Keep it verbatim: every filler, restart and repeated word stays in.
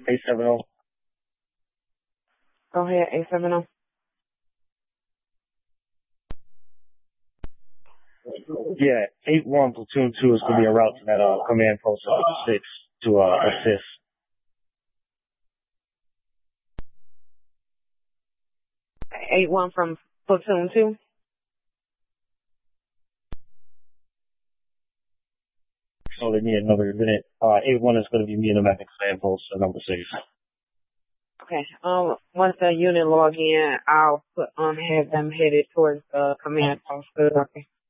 eight seven zero. Go ahead, eight seven zero. Yeah, eight one platoon two is going to be en route to that uh, command post at six to uh, assist. eight one from platoon two. So they need another unit. Uh, eight one is going to be meeting them at the command post at number six. Okay. Um, once the unit log in, I'll put um have them headed towards the command post. Okay.